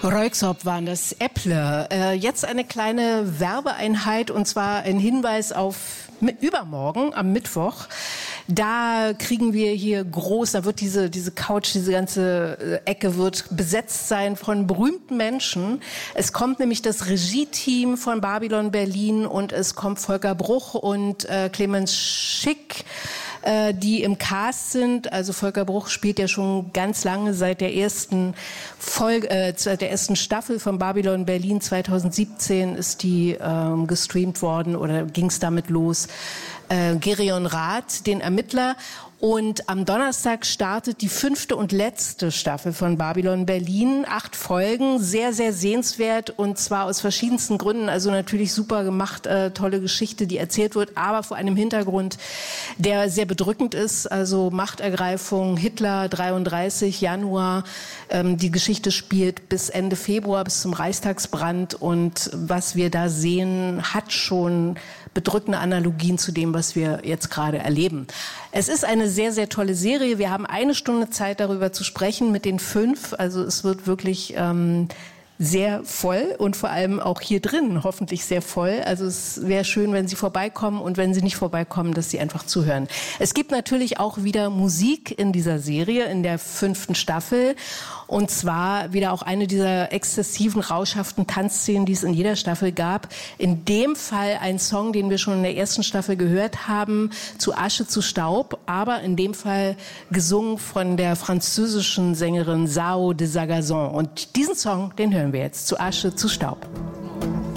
Röyksopp waren das, Äpple. Jetzt eine kleine Werbeeinheit, und zwar ein Hinweis auf übermorgen, am Mittwoch. Da kriegen wir hier da wird diese Couch, diese ganze Ecke wird besetzt sein von berühmten Menschen. Es kommt nämlich das Regie-Team von Babylon Berlin und es kommt Volker Bruch und Clemens Schick, die im Cast sind. Also Volker Bruch spielt ja schon ganz lange, seit der ersten Staffel von Babylon Berlin 2017 ist die gestreamt worden oder ging es damit los. Gerion Rath, den Ermittler. Und am Donnerstag startet die 5. und letzte Staffel von Babylon Berlin. 8 Folgen, sehr, sehr sehenswert und zwar aus verschiedensten Gründen. Also natürlich super gemacht, tolle Geschichte, die erzählt wird, aber vor einem Hintergrund, der sehr bedrückend ist. Also Machtergreifung, Hitler, 33, Januar. Die Geschichte spielt bis Ende Februar, bis zum Reichstagsbrand. Und was wir da sehen, hat schon bedrückende Analogien zu dem, was wir jetzt gerade erleben. Es ist eine sehr, sehr tolle Serie. Wir haben 1 Stunde Zeit, darüber zu sprechen mit den 5. Also es wird wirklich sehr voll und vor allem auch hier drin hoffentlich sehr voll. Also es wäre schön, wenn Sie vorbeikommen und wenn Sie nicht vorbeikommen, dass Sie einfach zuhören. Es gibt natürlich auch wieder Musik in dieser Serie, in der 5. Staffel. Und zwar wieder auch eine dieser exzessiven, rauschhaften Tanzszenen, die es in jeder Staffel gab. In dem Fall ein Song, den wir schon in der 1. Staffel gehört haben, zu Asche zu Staub, aber in dem Fall gesungen von der französischen Sängerin Sao de Sagazon. Und diesen Song, den hören wir jetzt, zu Asche zu Staub.